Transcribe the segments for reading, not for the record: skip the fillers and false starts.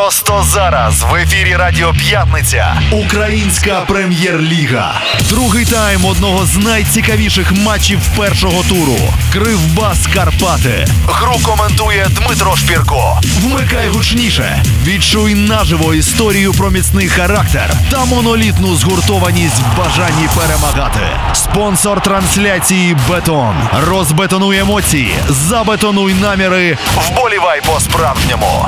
Просто зараз в ефірі Радіо П'ятниця Українська прем'єр-ліга. Другий тайм одного з найцікавіших матчів першого туру. Кривбас Карпати. Гру коментує Дмитро Шпірко. Вмикай гучніше. Відчуй наживо історію про міцний характер та монолітну згуртованість в бажанні перемагати. Спонсор трансляції «Бетон». Розбетонуй емоції, забетонуй наміри, вболівай по-справжньому.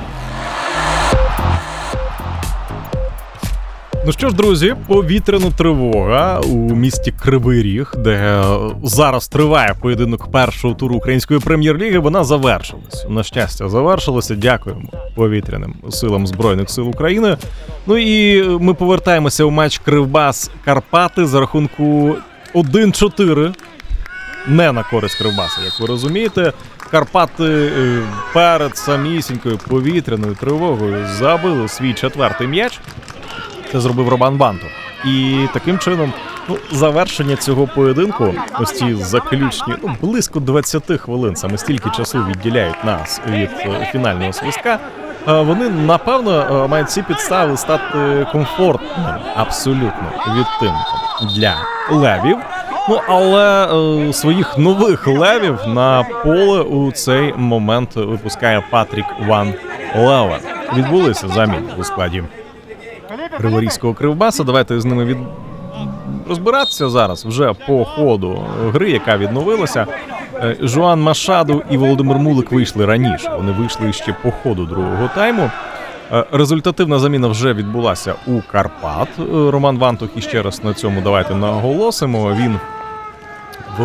Ну що ж, друзі, повітряна тривога у місті Кривий Ріг, де зараз триває поєдинок першого туру Української прем'єр-ліги, вона завершилась. На щастя, завершилася. Дякуємо повітряним силам Збройних сил України. Ну і ми повертаємося у матч Кривбас-Карпати за рахунку 1-4. Не на користь Кривбаса, як ви розумієте. Карпати перед самісінькою повітряною тривогою забили свій четвертий м'яч. Це зробив Роман Бантур. І таким чином, завершення цього поєдинку, ось ці заключні, близько 20 хвилин, саме стільки часу відділяють нас від фінального свистка, вони, напевно, мають всі підстави стати комфортним абсолютно відтинком для левів. Але своїх нових левів на поле у цей момент випускає Патрік Ван Левен. Відбулися заміни у складі Криворізького Кривбаса. Давайте з ними розбиратися зараз вже по ходу гри, яка відновилася. Жоан Машаду і Володимир Мулик вийшли раніше. Вони вийшли ще по ходу другого тайму. Результативна заміна вже відбулася у Карпат. Роман Вантух, і ще раз на цьому давайте наголосимо. Він в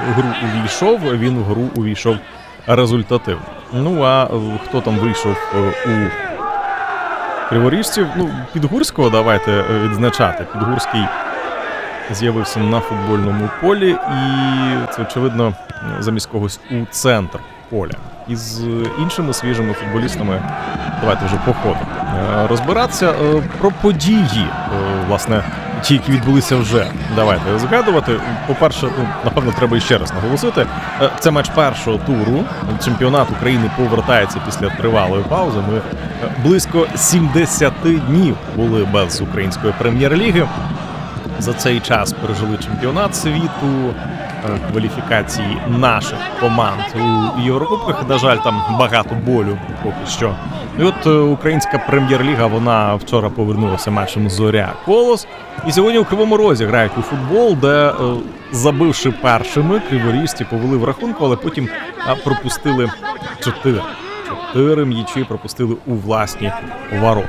гру увійшов результативно. Ну а хто там вийшов у криворіжців? Підгурського давайте відзначати. Підгурський з'явився на футбольному полі, і це, очевидно, замість когось у центр поля. Із іншими свіжими футболістами давайте вже по ходу розбиратися. Про події, власне, ті, які відбулися вже, давайте згадувати. По-перше, напевно, треба ще раз наголосити. Це матч першого туру. Чемпіонат України повертається після тривалої паузи. Ми близько 70 днів були без Української прем'єр-ліги. За цей час пережили чемпіонат світу, кваліфікації наших команд у Єврокубках. На жаль, там багато болю поки що. І от Українська прем'єр-ліга, вона вчора повернулася матчем «Зоря-Колос». І сьогодні у Кривому Розі грають у футбол, де, забивши першими, криворіжці повели в рахунку, але потім пропустили 4. 4 м'ячі пропустили у власні ворота.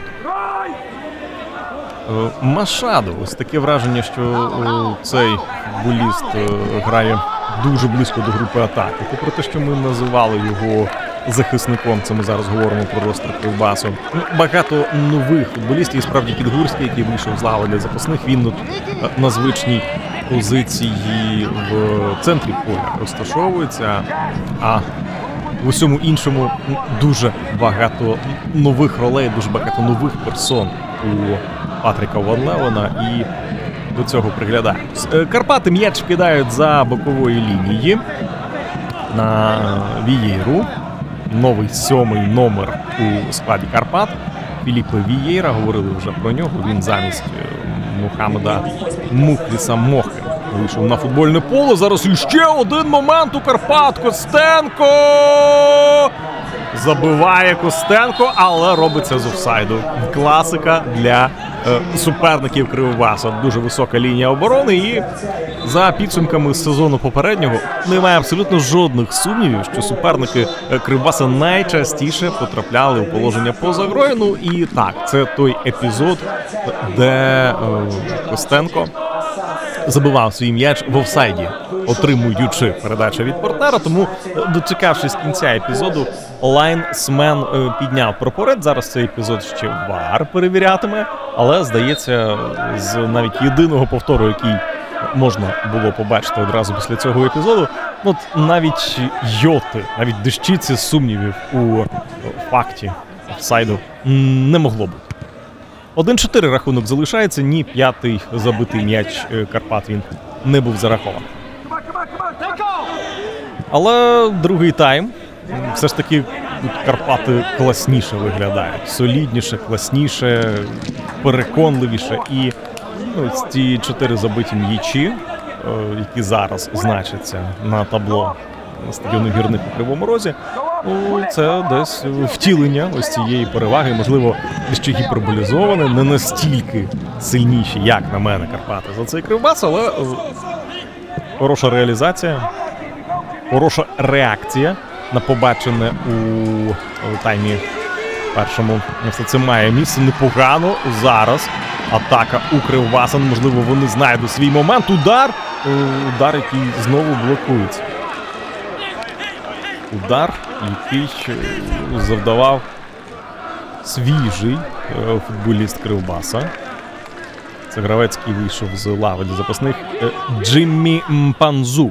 Машаду. Ось таке враження, що цей футболіст грає дуже близько до групи атаки. Попри те, що ми називали його захисником, це ми зараз говоримо про ростер Кривбасу. Багато нових футболістів, і справді Підгурський, який вийшов з лави для запасних, він на звичній позиції в центрі поля розташовується, а в усьому іншому дуже багато нових ролей, дуже багато нових персон у Патріка Ван Левена, і до цього приглядаємось. Карпати м'яч кидають за бокової лінії на Вієйру. Новий 7-й номер у складі Карпат. Філіппе Вієйра, говорили вже про нього. Він замість Мухаммеда Мухліса Мохи вийшов на футбольне поле. Зараз іще один момент у Карпат. Костенко! Забиває Костенко, але робиться з офсайду. Класика для суперників Кривбаса. Дуже висока лінія оборони, і за підсумками сезону попереднього немає абсолютно жодних сумнівів, що суперники Кривбаса найчастіше потрапляли у положення поза грою. Ну і так, це той епізод, де Костенко забивав свій м'яч в офсайді, отримуючи передачу від партнера. Тому, дочекавшись кінця епізоду, лайнсмен підняв прапорець. Зараз цей епізод ще ВАР перевірятиме, але, здається, з навіть єдиного повтору, який можна було побачити одразу після цього епізоду, навіть йоти, навіть дещиці сумнівів у факті офсайду не могло бути. 1-4 рахунок залишається, ні п'ятий забитий м'яч Карпат він не був зарахований. Але другий тайм все ж таки тут Карпати класніше виглядають. Солідніше, класніше, переконливіше. І ось ці 4 забиті м'ячі, які зараз значаться на табло стадіону «Гірник» у Кривому Розі, це десь втілення ось цієї переваги, можливо, ще гіперболізоване, не настільки сильніші, як на мене, Карпати за цей Кривбас, але хороша реалізація, хороша реакція на побачене у таймі першому. Все це має місце непогано. Зараз атака у Кривбаса, можливо, вони знайдуть свій момент. Удар, який знову блокується. Удар, який завдавав свіжий футболіст Кривбаса. Це гравець, який вийшов з лави для запасних, Джиммі Мпанзу.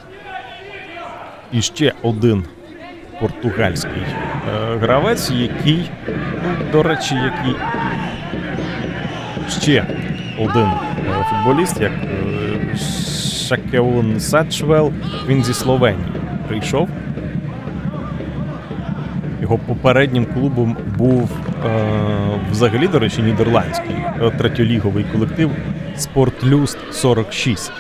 І ще один португальський гравець, який, до речі, ще один футболіст, як Шакеун Сетчвел, він зі Словенії прийшов. Його попереднім клубом був взагалі, до речі, нідерландський третьоліговий колектив Спортлюст 46.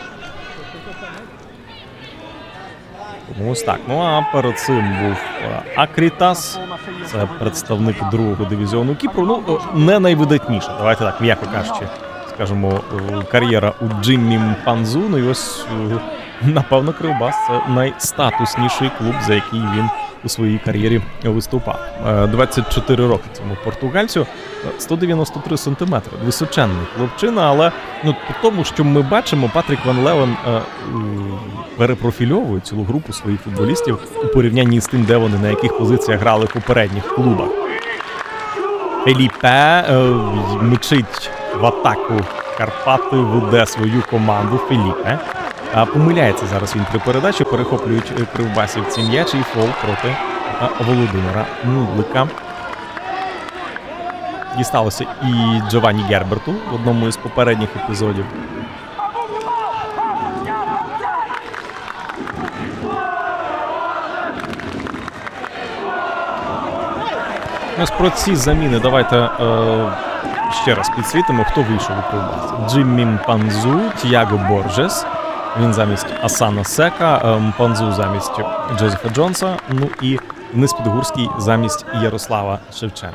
Тому ось так. Ну а перед цим був Акрітас, це представник другого дивізіону Кіпру. Ну, не найвидатніше, давайте так, м'яко кажучи, скажімо, кар'єра у Джиммі Мпанзу. Ну і ось, напевно, Кривбас – це найстатусніший клуб, за який він у своїй кар'єрі виступав. 24 роки цьому португальцю, 193 сантиметри. Височенний хлопчина, але по тому, що ми бачимо, Патрік Ван Левен перепрофільовує цілу групу своїх футболістів у порівнянні з тим, де вони, на яких позиціях грали в попередніх клубах. Феліпе мчить в атаку. Карпати веде свою команду. Феліпе помиляється зараз він при передачі, перехоплюють кривбасівці м'яч і фол проти Володимира Мудлика. Дісталося і Джованні Герберту в одному із попередніх епізодів. Ось про ці заміни давайте ще раз підсвітимо, хто вийшов у Кривбас. Джиммі Мпанзу, Тіаго Боржес. Він замість Асана Сека, Мпанзу замість Джозефа Джонса, ну і Денис Підгурський замість Ярослава Шевченка.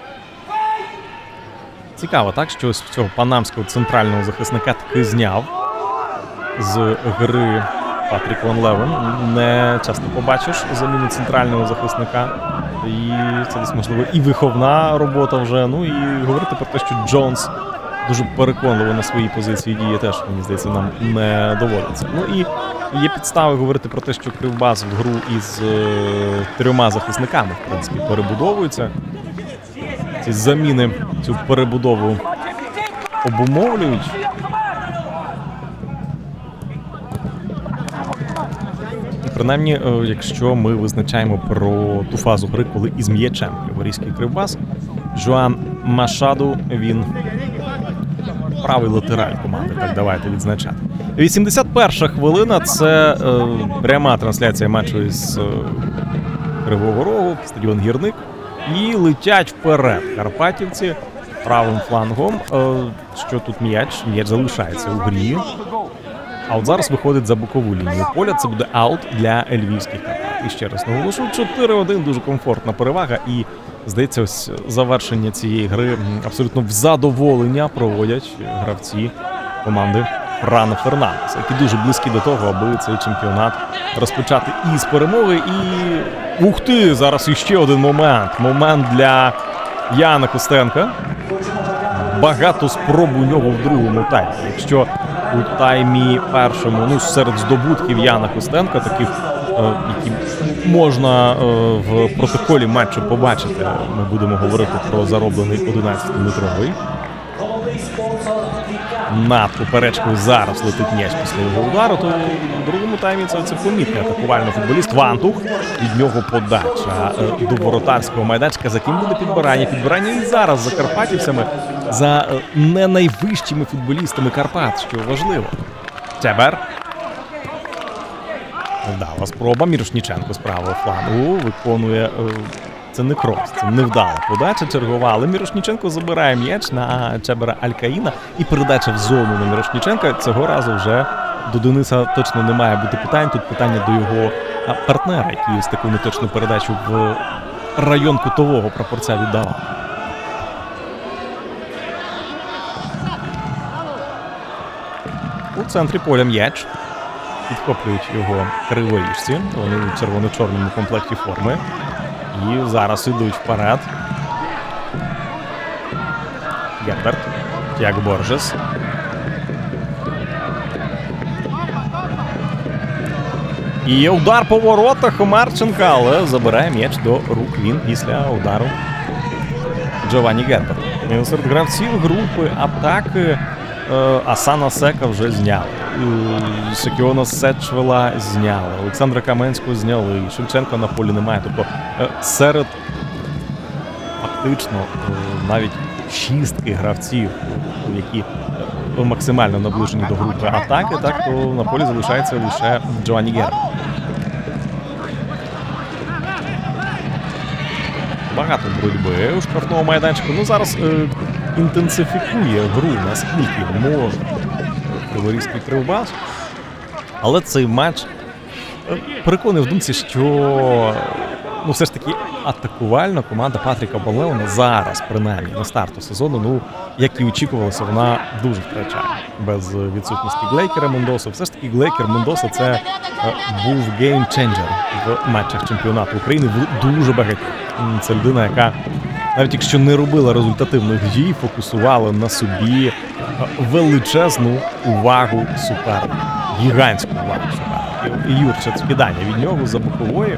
Цікаво, так, що ось цього панамського центрального захисника таки зняв з гри Патрік Ван Левен. Не часто побачиш заміну центрального захисника. І це десь, можливо, і виховна робота вже. Ну і говорити про те, що Джонс дуже переконливо на своїй позиції діє, теж, мені здається, нам не доводиться. Ну і є підстави говорити про те, що Кривбас в гру із 3 захисниками, в принципі, перебудовується. Ці заміни цю перебудову обумовлюють. Принаймні, якщо ми визначаємо про ту фазу гри, коли із м'ячем Криворізький Кривбас, Жоан Машаду, він правий латераль команди, так давайте відзначати. 81-ша хвилина, це пряма трансляція матчу із Кривого Рогу, стадіон «Гірник». І летять вперед карпатівці правим флангом. Що тут м'яч? М'яч залишається у грі. А от зараз виходить за бокову лінію поля. Це буде аут для львівських Карпат. І ще раз наголошу, 4-1, дуже комфортна перевага. І, здається, ось завершення цієї гри абсолютно в задоволення проводять гравці команди Франа Фернандеса, які дуже близькі до того, аби цей чемпіонат розпочати із перемоги. І, ух ти, зараз іще один момент. Момент для Яна Костенка. Багато спроб у нього в другому таймі. Якщо у таймі першому, серед здобутків Яна Костенка, таких, які можна в протоколі матчу побачити, ми будемо говорити про зароблений 11-метровий. Над поперечкою зараз летить м'яч після його удару, то у другому таймі це помітний атакувальний футболіст. Вантух, від нього подача до воротарського майданчика. За ким буде підбирання? Підбирання і зараз за карпатівцями, за не найвищими футболістами Карпат, що важливо. Чебер. Вдала спроба. Мірошніченко з правого флангу виконує Це не крос, це невдала подача чергова, але Мірошніченко забирає м'яч на Чебера Алькаїна, і передача в зону на Мірошніченка. Цього разу вже до Дениса точно не має бути питань. Тут питання до його партнера, який ось таку неточну передачу в район кутового прапорця віддавав. У центрі поля м'яч. Підхоплюють його криворіжці. Вони у червоно-чорному комплекті форми. І зараз йдуть вперед. Герберт. Тіаго Боржес. І є удар по воротах у Марченка, але забирає м'яч до рук він після удару Джованні Герберт. Серед гравців групи атаки Асана Сека вже зняли. Секіона Сечвела зняли. Олександра Каменського зняли. Шевченка на полі немає. Тобто серед фактично навіть шістки гравців, які максимально наближені до групи атаки, так, то на полі залишається лише Джованні Герберт. Багато боротьби у штрафному майданчику. Ну, зараз інтенсифікує гру, наскільки може Криворізький Кривбас. Але цей матч переконує в думці, що все ж таки атакувальна команда Патріка Банлеона зараз, принаймні, на старту сезону, як і очікувалося, вона дуже втрачає. Без відсутності Глейкера Мендоса. Все ж таки Глейкер Мендоса – це був геймченджер в матчах чемпіонату України в дуже багатьох. Це людина, яка навіть якщо не робила результативних дій, фокусувала на собі величезну увагу суперника. Гігантську увагу суперника. І Юрчик скидання від нього за бокової.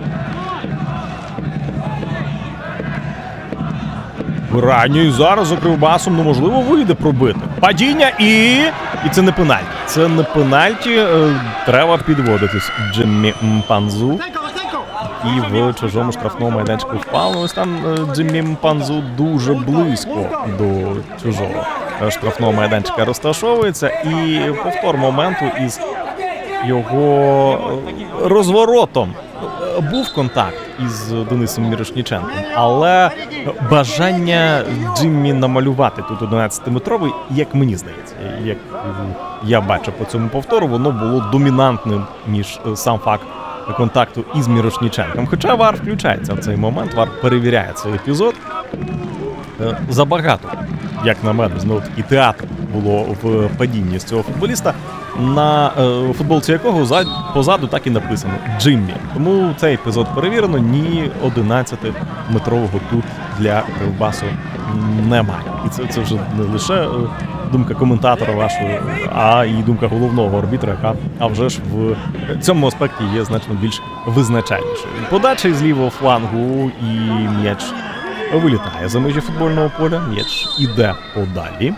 Ранньо і зараз за Кривбасом неможливо вийде пробити. Падіння і це не пенальті. Це не пенальті. Треба підводитись. Джиммі Мпанзу. І в чужому штрафному майданчику впав. Ось там Джиммі Мпанзу дуже близько до чужого штрафного майданчика розташовується. І повтор моменту із його розворотом. Був контакт із Денисом Мірошніченком, але бажання Джиммі намалювати тут 11-метровий, як мені здається, як я бачу по цьому повтору, воно було домінантним, ніж сам факт контакту із Мірошніченком. Хоча ВАР включається в цей момент, ВАР перевіряє цей епізод. Забагато, як на мене, знову таки театр було в падінні з цього футболіста, на футболці якого позаду так і написано Джиммі. Тому цей епізод перевірено, ні 11-метрового тут для Кривбасу немає. І це вже не лише думка коментатора вашого, а і думка головного арбітра, яка, а вже ж в цьому аспекті є значно більш визначальнішою. Подача із лівого флангу і м'яч вилітає за межі футбольного поля, м'яч іде подалі.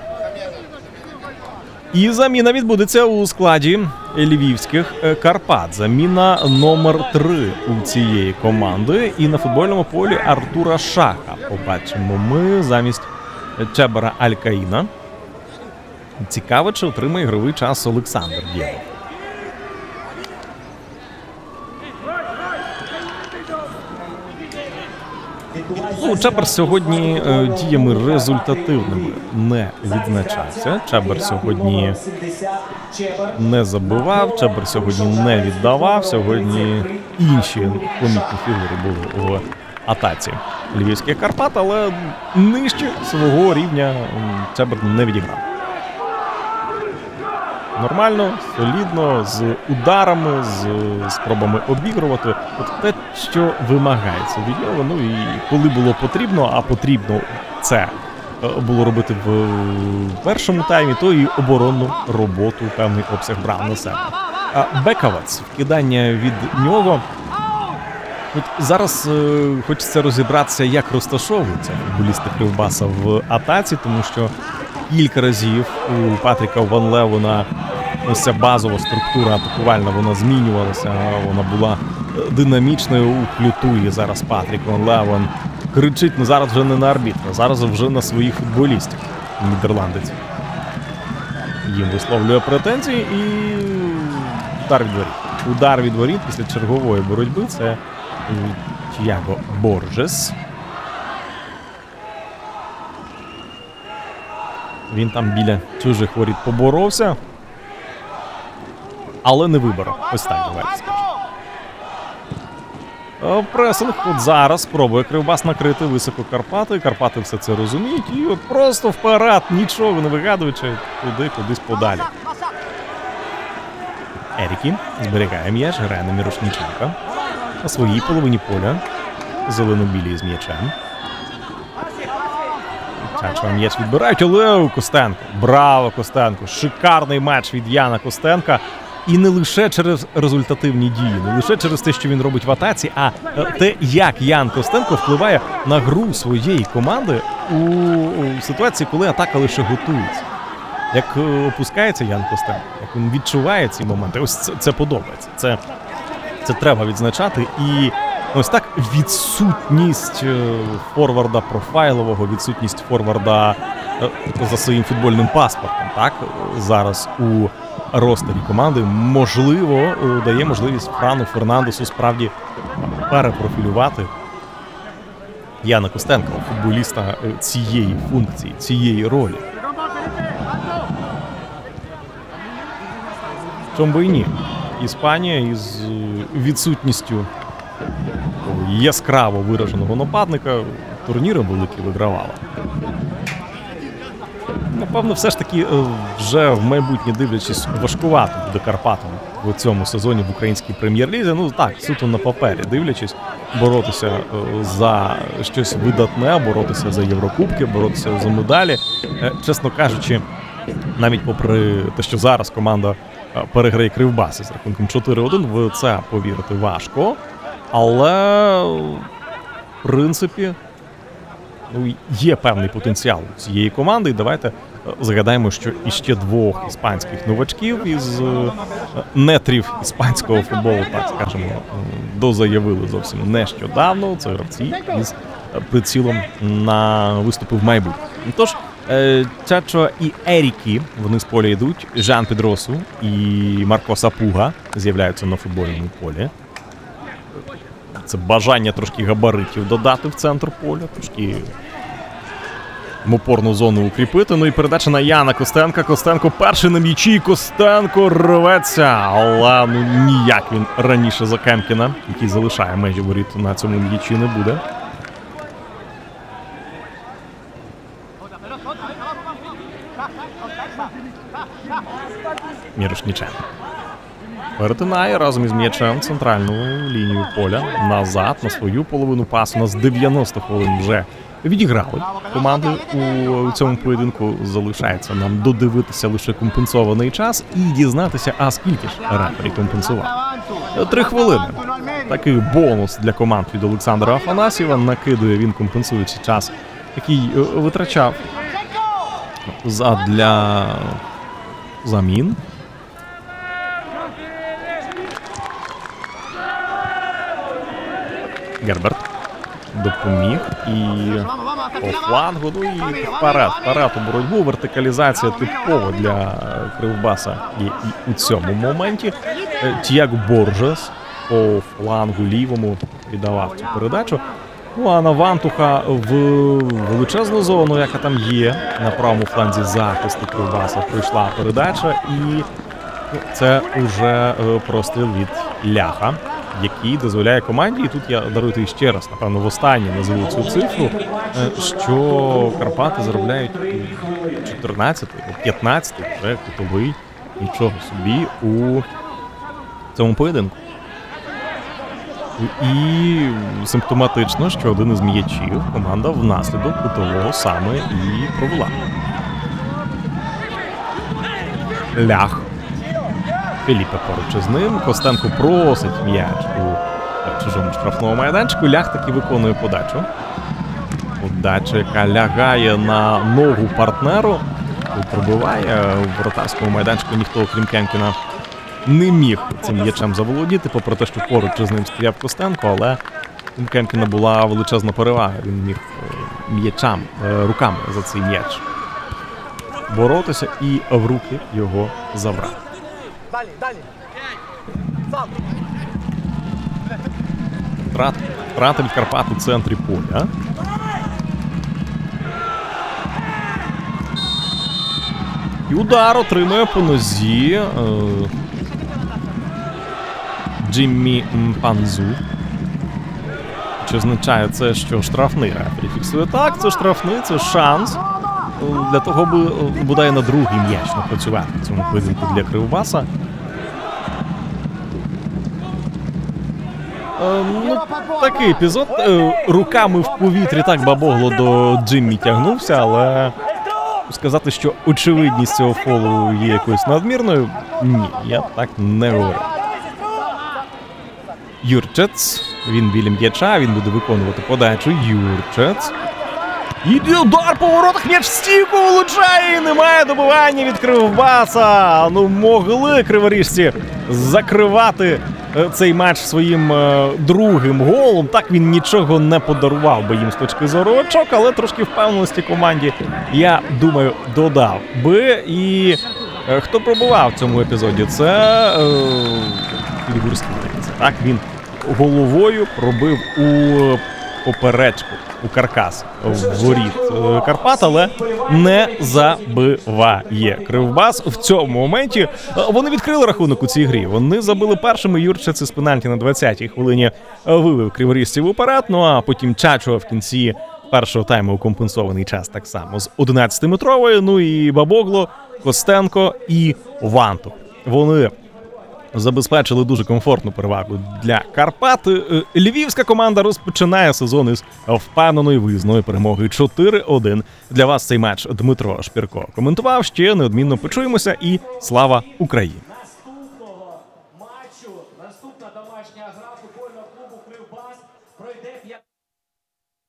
І заміна відбудеться у складі львівських Карпат. Заміна номер 3 у цієї команди. І на футбольному полі Артура Шаха побачимо ми замість Чебера Алькаїна. Цікаво, чи отримає ігровий час Олександр Дєдов. Чебер сьогодні діями результативними не відзначався. Чебер сьогодні не забивав, Чебер сьогодні не віддавав. Сьогодні інші помітні фігури були в атаці львівських Карпат, але нижче свого рівня Чебер не відіграв. Нормально, солідно, з ударами, з спробами обігрувати. От те, що вимагається від нього. І коли було потрібно, а потрібно це було робити в першому таймі, то і оборонну роботу певний обсяг брав на себе. Бековець, вкидання від нього. От зараз хочеться розібратися, як розташовуються футболісти Кривбаса в атаці, тому що кілька разів у Патріка Ван Левена ось ця базова структура атакувальна, вона змінювалася, вона була динамічною, уклютує зараз Патрік Ван Левен. Кричить, зараз вже не на арбітра, зараз вже на своїх футболістів, нідерландець. Їм висловлює претензії і удар від воріт. Удар від воріт після чергової боротьби – це Тіаго Боржес. Він там біля чужих воріт поборовся, але не виборов. Ось так, давайте скажемо. Пресинг от зараз спробує Кривбас накрити високо Карпати. Карпати все це розуміють і от просто вперед, нічого не вигадуючи, туди, кудись подалі. Ерікі зберігає м'яч, грає на Мірошниченка. На своїй половині поля. Зелено-білі з м'ячем. Чачо м'яч відбирають, але Костенко. Браво, Костенко. Шикарний матч від Яна Костенка. І не лише через результативні дії, не лише через те, що він робить в атаці, а те, як Ян Костенко впливає на гру своєї команди у ситуації, коли атака лише готується. Як опускається Ян Костенко, як він відчуває ці моменти. Ось це подобається. Це треба відзначати. І ось так відсутність форварда профайлового, відсутність форварда за своїм футбольним паспортом, так, зараз у ростері команди, можливо, дає можливість Франу Фернандесу справді перепрофілювати Яна Костенка, футболіста цієї функції, цієї ролі. Чому би і ні? Іспанія із відсутністю яскраво вираженого нападника турніри великі вигравала. Напевно, все ж таки вже в майбутнє, дивлячись, важкувато буде Карпатам в цьому сезоні в українській прем'єр-лізі. Ну так, суто на папері дивлячись, боротися за щось видатне, боротися за Єврокубки, боротися за медалі. Чесно кажучи, навіть попри те, що зараз команда переграє Кривбас з рахунком 4-1, в це повірити важко. Але, в принципі, є певний потенціал у цієї команди. І давайте згадаємо, що іще двох іспанських новачків із нетрів іспанського футболу, так скажемо, дозаявили зовсім нещодавно. Це гравці із прицілом на виступи в майбутньому. Тож, Чачо і Ерікі, вони з поля йдуть. Жан Педросу і Марко Сапуга з'являються на футбольному полі. Це бажання трошки габаритів додати в центр поля, трошки опорну зону укріпити. Ну і передача на Яна Костенка. Костенко перший на м'ячі. Костенко рветься. Але ніяк він раніше за Кемкіна, який залишає межі воріт, на цьому м'ячі не буде. Мірошниченко перетинає разом із м'ячем центральну лінію поля назад на свою половину пасу. У нас 90 хвилин вже відіграли команди у цьому поєдинку. Залишається нам додивитися лише компенсований час і дізнатися, а скільки ж рефері компенсував. 3 хвилини. Такий бонус для команд від Олександра Афанасьєва. Накидує він, компенсуючи час, який витрачав задля замін. Герберт допоміг і по флангу, ну і вперед у боротьбу. Вертикалізація типова для Кривбаса є і у цьому моменті. Тіаго Боржес по флангу лівому віддавав цю передачу. Ну а на Вантуха в величезну зону, яка там є, на правому фланзі захисту Кривбаса прийшла передача, і це вже простріл від Ляха, який дозволяє команді, і тут я дарую ще раз, напевно, востаннє назву цю цифру, що Карпати заробляють 14-й, 15-й вже кутовий, нічого собі, у цьому поєдинку. І симптоматично, що один із м'ячів команда внаслідок кутового саме і провела. Лях. Філіппе поруч із ним. Костенко просить м'яч у чужому штрафному майданчику. Лях таки виконує подачу. Подача, яка лягає на ногу партнеру. Пробиває в вратарському майданчику. Ніхто, окрім Кемкіна, не міг цим м'ячем заволодіти, попри те, що поруч із ним стояв Костенко, але у Кемкіна була величезна перевага. Він міг м'ячам, руками за цей м'яч боротися і в руки його забрати. Втрата від Карпат у центрі поля. І удар отримує по нозі Джиммі Мпанзу. Чи означає це, що штрафний рефері фіксує? Так, це штрафний, це шанс для того, аби бодай на другий м'яч напрацювати в цьому поєдинку для Кривбаса. Такий епізод. Руками в повітрі так Бабогло до Джиммі тягнувся, але сказати, що очевидність цього фолу є якоюсь надмірною, ні, я так не говорю. Юрчец, він біля м'яча, він буде виконувати подачу. Юрчец. І удар по воротах, м'яч в стійку влучає, і немає добивання від Кривбаса. Ну, могли криворіжці закривати цей матч своїм другим голом. Так, він нічого не подарував би їм з точки зору очок, але трошки впевненості команді, я думаю, додав би. І хто пробував в цьому епізоді? Це Підгурський. Так, він головою пробив у поперечку, у каркас в воріт Карпат, але не забиває Кривбас. В цьому моменті вони відкрили рахунок у цій грі. Вони забили першими, Юрчец із пенальті на 20-й хвилині вивів криворіжців уперед, ну а потім Чачо в кінці першого тайму у компенсований час так само з 11-метрової, ну і Бабогло, Костенко і Ванту. Вони забезпечили дуже комфортну перевагу для Карпат. Львівська команда розпочинає сезон із впевненої виїзної перемоги 4-1. Для вас цей матч Дмитро Шпірко коментував. Ще неодмінно почуємося і слава Україні!